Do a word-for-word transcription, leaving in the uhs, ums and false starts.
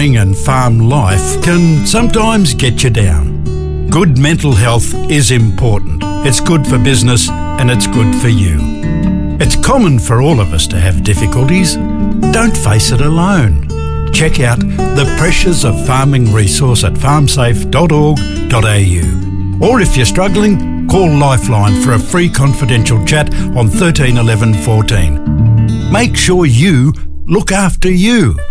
and farm life can sometimes get you down. Good mental health is important. It's good for business and it's good for you. It's common for all of us to have difficulties. Don't face it alone. Check out the Pressures of Farming resource at farm safe dot org dot a u. Or if you're struggling, call Lifeline for a free confidential chat on thirteen eleven fourteen. Make sure you look after you.